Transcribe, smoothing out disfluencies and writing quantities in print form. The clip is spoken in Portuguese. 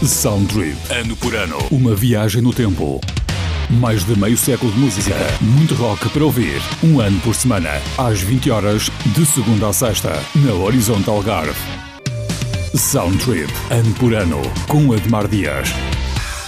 Soundtrip, ano por ano, uma viagem no tempo. Mais de meio século de música, muito rock para ouvir. Um ano por semana, às 20 horas, de segunda a sexta, na Horizonte Algarve. Soundtrip, ano por ano, com Admar Dias.